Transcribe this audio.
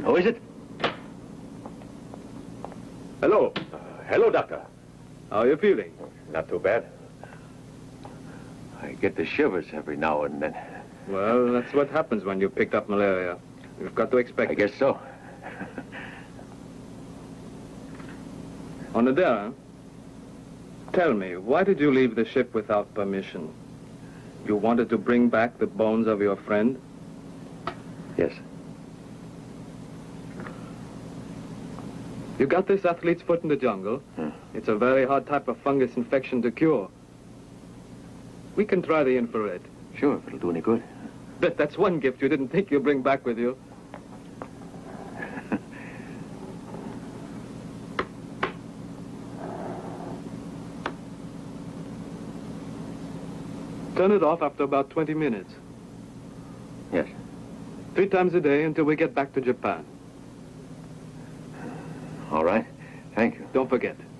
Who is it? Hello. Hello, Doctor. How are you feeling? Not too bad. I get the shivers every now and then. Well, that's what happens when you picked up malaria. You've got to expect I guess so. Onodera, tell me, why did you leave the ship without permission? You wanted to bring back the bones of your friend? Yes. You got this athlete's foot in the jungle. It's a very hard type of fungus infection to cure. We can try the infrared. Sure, if it'll do any good. That's one gift you didn't think you'd bring back with you. Turn it off after about 20 minutes. Yes. 3 times a day until we get back to Japan. All right. Thank you. Don't forget.